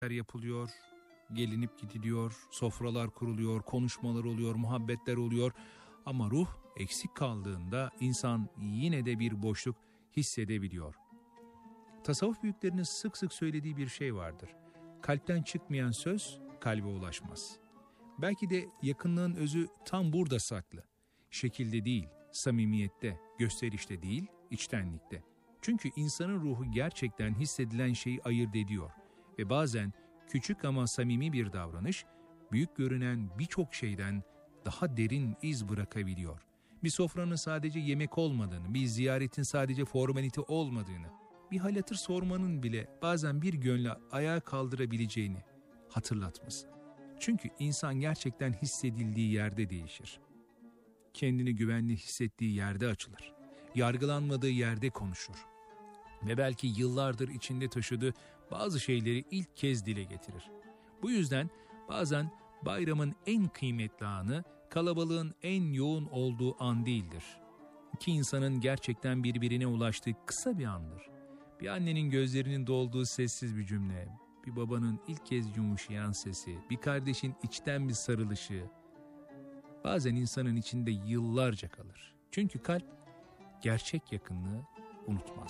yapılıyor, gelinip gidiliyor, sofralar kuruluyor, konuşmalar oluyor, muhabbetler oluyor. Ama ruh eksik kaldığında insan yine de bir boşluk hissedebiliyor. Tasavvuf büyüklerinin sık sık söylediği bir şey vardır. Kalpten çıkmayan söz kalbe ulaşmaz. Belki de yakınlığın özü tam burada saklı. Şekilde değil, samimiyette, gösterişte değil, içtenlikte. Çünkü insanın ruhu gerçekten hissedilen şeyi ayırt ediyor. Ve bazen küçük ama samimi bir davranış, büyük görünen birçok şeyden daha derin iz bırakabiliyor. Bir sofranın sadece yemek olmadığını, bir ziyaretin sadece formalite olmadığını, bir hal hatır sormanın bile bazen bir gönlü ayağa kaldırabileceğini hatırlatması. Çünkü insan gerçekten hissedildiği yerde değişir. Kendini güvenli hissettiği yerde açılır. Yargılanmadığı yerde konuşur. Ve belki yıllardır içinde taşıdığı bazı şeyleri ilk kez dile getirir. Bu yüzden bazen bayramın en kıymetli anı kalabalığın en yoğun olduğu an değildir. İki insanın gerçekten birbirine ulaştığı kısa bir andır. Bir annenin gözlerinin dolduğu sessiz bir cümle, bir babanın ilk kez yumuşayan sesi, bir kardeşin içten bir sarılışı, bazen insanın içinde yıllarca kalır. Çünkü kalp gerçek yakınlığı unutmaz.